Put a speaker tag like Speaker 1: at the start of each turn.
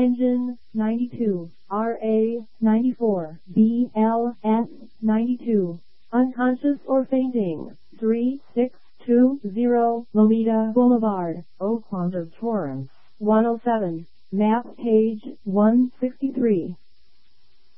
Speaker 1: Engine 92, RA 94, BLS 92. Unconscious or fainting. 3620 Lomita Boulevard, Oakland of Torrance. 107. Map page 163.